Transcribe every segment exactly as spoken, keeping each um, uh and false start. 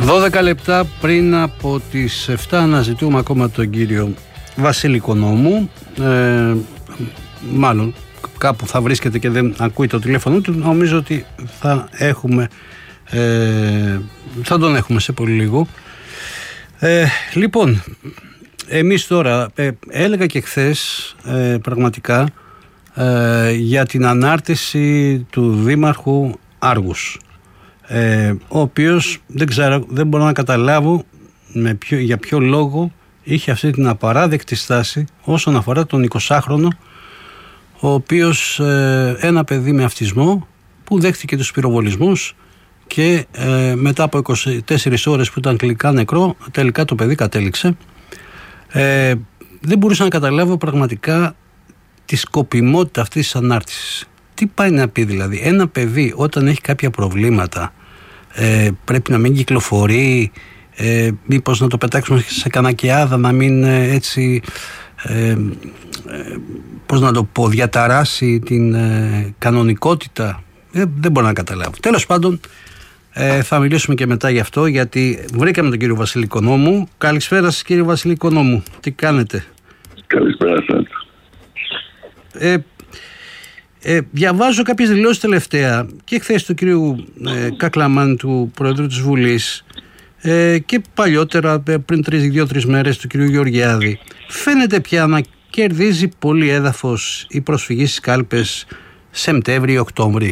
δώδεκα λεπτά πριν από τις επτά αναζητούμε ακόμα τον κύριο Βασίλη Οικονόμου. Ε, μάλλον κάπου θα βρίσκεται και δεν ακούει το τηλέφωνο του. Νομίζω ότι θα έχουμε ε, θα τον έχουμε σε πολύ λίγο. Ε, λοιπόν, εμείς τώρα ε, έλεγα και χθες ε, πραγματικά ε, για την ανάρτηση του Δήμαρχου Άργους, ε, ο οποίος δεν ξέρω, δεν μπορώ να καταλάβω με ποιο, για ποιο λόγο είχε αυτή την απαράδεκτη στάση όσον αφορά τον εικοσάχρονο, ο οποίος ε, ένα παιδί με αυτισμό που δέχτηκε τους πυροβολισμούς και ε, μετά από είκοσι τέσσερις ώρες που ήταν κλινικά νεκρό, τελικά το παιδί κατέληξε. Ε, δεν μπορούσα να καταλάβω πραγματικά τη σκοπιμότητα αυτής της ανάρτησης. Τι πάει να πει δηλαδή? Ένα παιδί όταν έχει κάποια προβλήματα ε, πρέπει να μην κυκλοφορεί, ε, μήπως να το πετάξουμε σε κανακιάδα, να μην ε, έτσι ε, ε, πώς να το πω, διαταράσει την ε, κανονικότητα. Ε, δεν μπορώ να καταλάβω. Τέλος πάντων, ε, θα μιλήσουμε και μετά γι' αυτό, γιατί βρήκαμε τον κύριο Βασίλη Οικονόμου. Καλησπέρα σας, κύριε Βασίλη Οικονόμου. Τι κάνετε? Καλησπέρα σας. Ε, ε, διαβάζω κάποιες δηλώσεις τελευταία και χθες του κύριου ε, Κακλαμάνη, του Προεδρού της Βουλής, ε, και παλιότερα πριν τρεις, δύο-τρεις μέρες του κυρίου Γεωργιάδη. Φαίνεται πια να κερδίζει πολύ έδαφος η προσφυγή στις κάλπες Σεπτέμβρη-Οκτώβρη.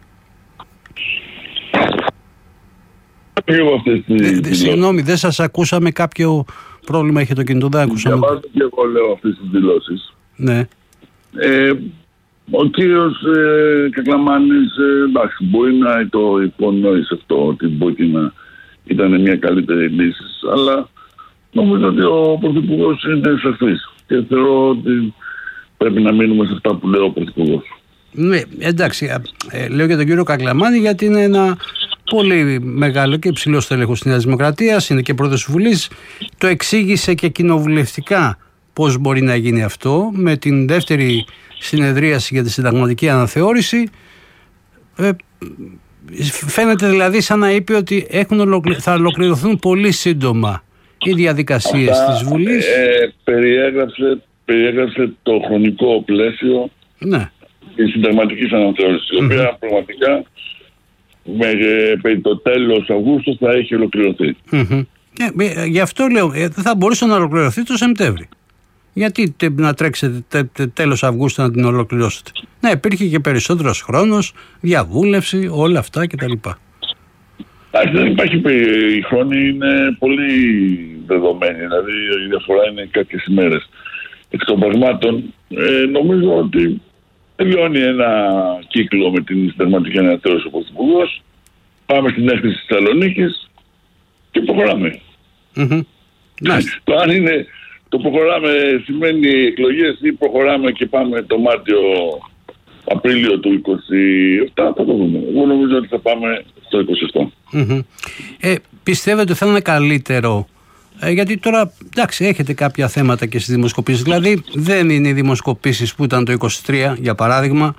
Ε, συγγνώμη, δεν σας ακούσαμε, κάποιο πρόβλημα είχε το κινητό, δεν ακούσαμε. Διαβάζω και εγώ λέω αυτές τις δηλώσεις. Ναι. Ε, ο κύριος ε, Κακλαμάνης, ε, εντάξει, μπορεί να το υπονόησε αυτό, ότι μπορεί να ήταν μια καλύτερη λύση, αλλά νομίζω ότι ο Πρωθυπουργός είναι σαφής και θεωρώ ότι πρέπει να μείνουμε σε αυτά που λέει ο Πρωθυπουργός. Ναι, εντάξει, ε, λέω για τον κύριο Κακλαμάνη γιατί είναι ένα πολύ μεγάλο και υψηλό στέλεχος της Νέας Δημοκρατίας, είναι και πρόεδρος της Βουλής, το εξήγησε και κοινοβουλευτικά πώς μπορεί να γίνει αυτό με την δεύτερη συνεδρίαση για τη συνταγματική αναθεώρηση. Ε, φαίνεται δηλαδή σαν να είπε ότι έχουν ολοκλη... θα ολοκληρωθούν πολύ σύντομα οι διαδικασίες Αυτά, της Βουλής. Ε, περιέγραψε, περιέγραψε το χρονικό πλαίσιο, ναι, της συνταγματικής αναθεώρησης, η οποία mm-hmm. πραγματικά με, περί το τέλος Αυγούστου θα έχει ολοκληρωθεί. Mm-hmm. Ε, γι' αυτό λέω, ε, θα μπορούσε να ολοκληρωθεί το Σεπτέμβρη. Γιατί τε, να τρέξετε τε, τε, τέλος Αυγούστου να την ολοκληρώσετε? Ναι, υπήρχε και περισσότερος χρόνος, διαβούλευση, όλα αυτά κτλ. Εντάξει, δεν υπάρχει, η χρόνη είναι πολύ δεδομένη, δηλαδή η διαφορά είναι κάποιες ημέρες. Εκ των πραγμάτων, ε, νομίζω ότι τελειώνει ένα κύκλο με την συνταγματική αναθεώρηση ο Πρωθυπουργός, πάμε στην έκθεση της Θεσσαλονίκης και προχωράμε. Mm-hmm. Το αν είναι το προχωράμε σημαίνει εκλογές ή προχωράμε και πάμε το Μάρτιο Απρίλιο του είκοσι επτά, θα το δούμε. Εγώ νομίζω ότι θα πάμε στο είκοσι επτά. Mm-hmm. Ε, πιστεύετε ότι θα είναι καλύτερο? Ε, γιατί τώρα, εντάξει, έχετε κάποια θέματα και στις δημοσκοπήσεις. Δηλαδή, δεν είναι οι δημοσκοπήσεις που ήταν το είκοσι τρία, για παράδειγμα.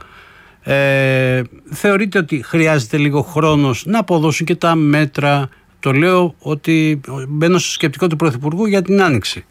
Ε, θεωρείτε ότι χρειάζεται λίγο χρόνος να αποδώσουν και τα μέτρα? Το λέω ότι μπαίνω στο σκεπτικό του Πρωθυπουργού για την Άνοιξη.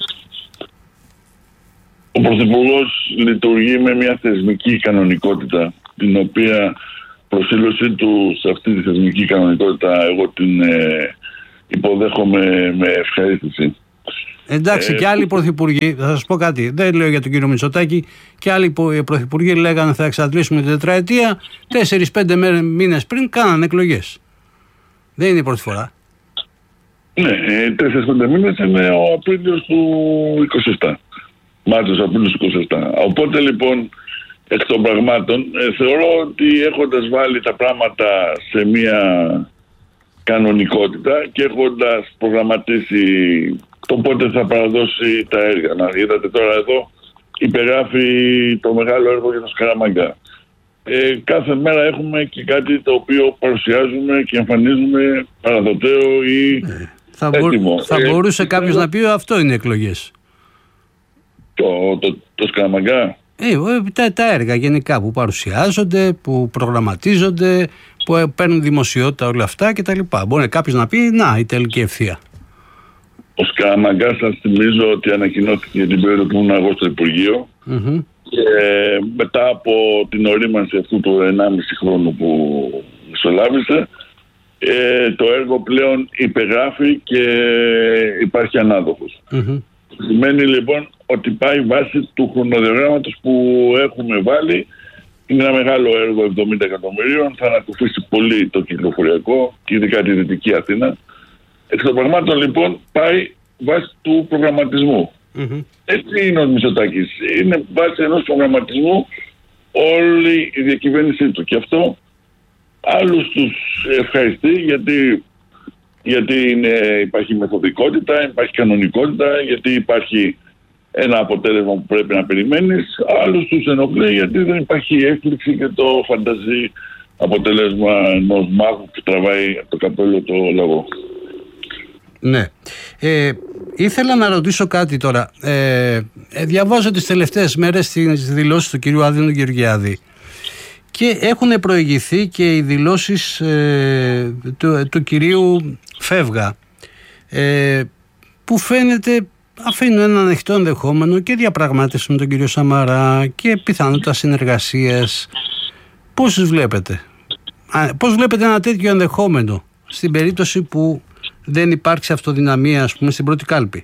Ο Πρωθυπουργός λειτουργεί με μια θεσμική κανονικότητα, την οποία προσήλωσή του σε αυτή τη θεσμική κανονικότητα εγώ την ε, υποδέχομαι με ευχαρίστηση. Εντάξει, ε, και άλλοι πρωθυπουργοί, θα σας πω κάτι, δεν λέω για τον κύριο Μητσοτάκη, και άλλοι πρωθυπουργοί λέγανε θα εξαντλήσουμε την τετραετία, τέσσερις πέντε μήνες πριν κάνανε εκλογές. Δεν είναι η πρώτη φορά. Ναι, τέσσερις πέντε μήνες είναι ο Απρίλιος του είκοσι επτά. Μάρτιος Απρίλιος του είκοσι επτά. Οπότε λοιπόν, εκ των πραγμάτων, ε, θεωρώ ότι έχοντας βάλει τα πράγματα σε μια κανονικότητα και έχοντας προγραμματίσει το πότε θα παραδώσει τα έργα. Να είδατε τώρα εδώ, υπεγράφει το μεγάλο έργο για το Σκαραμαγκά. Ε, κάθε μέρα έχουμε και κάτι το οποίο παρουσιάζουμε και εμφανίζουμε παραδοτέο ή ε, θα έτοιμο. Μπο, θα ε, μπορούσε ε, κάποιος ε, να πει αυτό είναι εκλογές. Το, το, το Σκαραμαγκά. Ε, τα, τα έργα γενικά που παρουσιάζονται, που προγραμματίζονται, που παίρνουν δημοσιότητα όλα αυτά κτλ. Μπορεί κάποιος να πει να, η τελική ευθεία. Ο Σκαραμαγκάς, σας θυμίζω ότι ανακοινώθηκε για την περίοδο που ήμουν εγώ στο Υπουργείο. Mm-hmm. Και μετά από την ορίμανση αυτού του ενάμιση χρόνου που μεσολάβησε, ε, το έργο πλέον υπεγράφει και υπάρχει ανάδοχος. Mm-hmm. Σημαίνει λοιπόν ότι πάει βάσει του χρονοδιαγράμματος που έχουμε βάλει. Είναι ένα μεγάλο έργο εβδομήντα εκατομμυρίων, θα ανακουφίσει πολύ το κυκλοφοριακό και ειδικά τη Δυτική Αθήνα. Εξ των πραγμάτων λοιπόν πάει βάσει του προγραμματισμού. Mm-hmm. Έτσι είναι ο Μητσοτάκης. Είναι βάσει ενός προγραμματισμού όλη η διακυβέρνησή του. Και αυτό άλλους τους ευχαριστεί γιατί, γιατί είναι, υπάρχει μεθοδικότητα, υπάρχει κανονικότητα, γιατί υπάρχει ένα αποτέλεσμα που πρέπει να περιμένεις. Άλλους τους ενοχλεί γιατί δεν υπάρχει έκπληξη και το φανταζεί αποτέλεσμα ενός μάγου που τραβάει από το καπέλο το λαό. Ναι. Ε, ήθελα να ρωτήσω κάτι τώρα. Ε, ε, διαβάζω τις τελευταίες μέρες τις δηλώσεις του κυρίου Άδωνη Γεωργιάδη και έχουν προηγηθεί και οι δηλώσεις ε, του, του κυρίου Φεύγα, ε, που φαίνεται αφήνουν ένα ανοιχτό ενδεχόμενο και διαπραγμάτευση με τον κύριο Σαμαρά και πιθανότητα συνεργασίας. Πώς τους βλέπετε? Πώς βλέπετε ένα τέτοιο ενδεχόμενο στην περίπτωση που δεν υπάρξει αυτοδυναμία, ας πούμε, στην πρώτη κάλπη?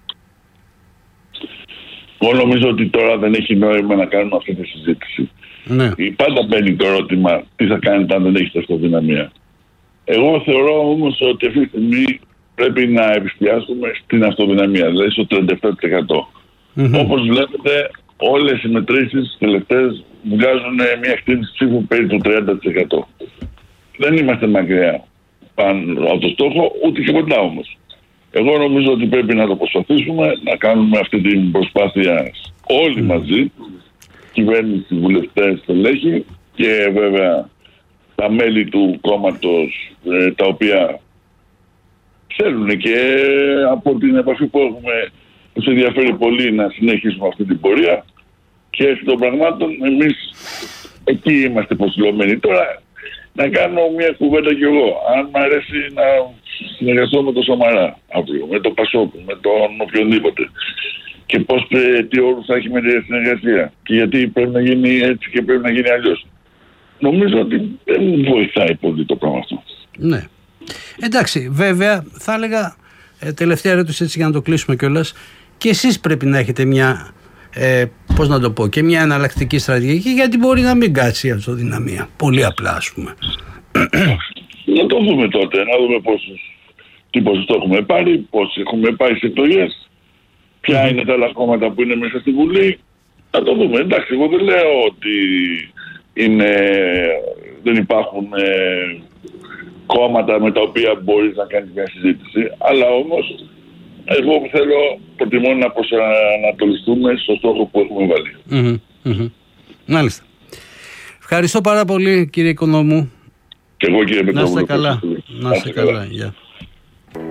Εγώ νομίζω ότι τώρα δεν έχει νόημα να κάνουμε αυτή τη συζήτηση. Ναι. Πάντα μπαίνει το ερώτημα τι θα κάνετε αν δεν έχετε αυτοδυναμία. Εγώ θεωρώ όμως ότι αυτή τη στιγμή πρέπει να εστιάσουμε στην αυτοδυναμία, δηλαδή στο τριάντα επτά τοις εκατό. Mm-hmm. Όπως βλέπετε, όλες οι μετρήσεις τελευταίες βγάζουν μια εκτίμηση ψήφου περί του τριάντα τοις εκατό. Δεν είμαστε μακριά πάνω από το στόχο, ούτε και κοντά όμως. Εγώ νομίζω ότι πρέπει να το προσπαθήσουμε, να κάνουμε αυτή την προσπάθεια όλοι mm. μαζί, κυβέρνηση, βουλευτές, στελέχη και βέβαια τα μέλη του κόμματος, ε, τα οποία θέλουν και από την επαφή που έχουμε, τους ενδιαφέρει πολύ να συνεχίσουμε αυτή την πορεία και των πραγμάτων εμείς εκεί είμαστε προσιλωμένοι. Τώρα να κάνω μια κουβέντα κι εγώ. Αν μ' αρέσει να συνεργαστώ με τον Σαμαρά αύριο, με τον Πασόκ, με τον οποιονδήποτε και πώς, τι όρους θα έχει με τη συνεργασία και γιατί πρέπει να γίνει έτσι και πρέπει να γίνει αλλιώς. Νομίζω ότι δεν βοηθάει πολύ το πράγμα αυτό. Ναι. Εντάξει, βέβαια θα έλεγα, ε, τελευταία ερώτηση έτσι για να το κλείσουμε κιόλας, και εσείς πρέπει να έχετε μια, ε, πώς να το πω, και μια εναλλακτική στρατηγική, γιατί μπορεί να μην κάτσει η αυτοδυναμία. Πολύ απλά, ας πούμε. Να το δούμε τότε, να δούμε πόσους, τι ποσοστό έχουμε πάρει, πώς έχουμε πάει σε εκλογές, ποια mm-hmm. είναι τα άλλα κόμματα που είναι μέσα στη Βουλή. Να το δούμε. Εντάξει, εγώ δεν λέω ότι είναι, δεν υπάρχουν ε, κόμματα με τα οποία μπορείς να κάνεις μια συζήτηση, αλλά όμως εγώ θέλω, προτιμώ να προσανατολιστούμε στο στόχο που έχουμε βάλει. Mm-hmm. Mm-hmm. Μάλιστα. Ευχαριστώ πάρα πολύ, κύριε Οικονόμου. Και εγώ, κύριε Πετρόπουλο. Να είστε καλά. Να είστε καλά. Γεια.